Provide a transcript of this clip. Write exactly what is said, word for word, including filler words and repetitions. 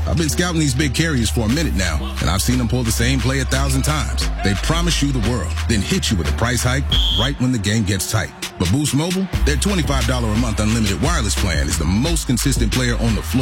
I've been scouting these big carriers for a minute now, and I've seen them pull the same play a thousand times. They promise you the world, then hit you with a price hike right when the game gets tight. But Boost Mobile, their twenty-five dollars a month unlimited wireless plan is the most consistent player on the floor.